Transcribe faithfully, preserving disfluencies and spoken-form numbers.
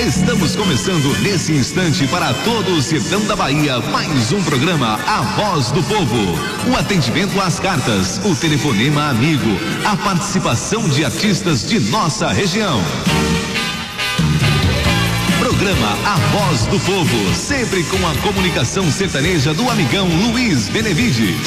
Estamos começando nesse instante para todo o sertão da Bahia, mais um programa A Voz do Povo. O atendimento às cartas, o telefonema amigo, a participação de artistas de nossa região. Programa A Voz do Povo, sempre com a comunicação sertaneja do amigão Luiz Benevides.